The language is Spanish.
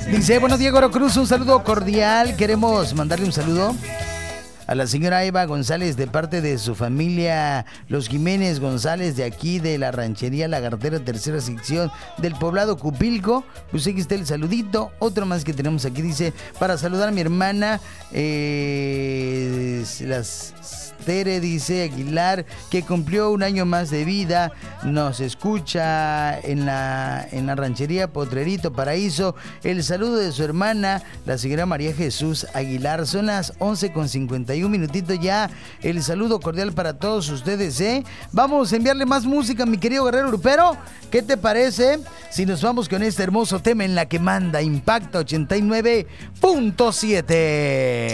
Dice, bueno, Diego Cruz, un saludo cordial. Queremos mandarle un saludo a la señora Eva González de parte de su familia, los Jiménez González, de aquí de la ranchería Lagartera, tercera sección del poblado Cupilco. Pues aquí está el saludito. Otro más que tenemos aquí, dice, para saludar a mi hermana, las Tere, dice Aguilar, que cumplió un año más de vida, nos escucha en la ranchería Potrerito Paraíso. El saludo de su hermana, la señora María Jesús Aguilar. Son las 11:51 minutitos ya. El saludo cordial para todos ustedes, ¿eh? Vamos a enviarle más música, mi querido guerrero grupero. ¿Qué te parece si nos vamos con este hermoso tema en la que manda Impacto 89.7?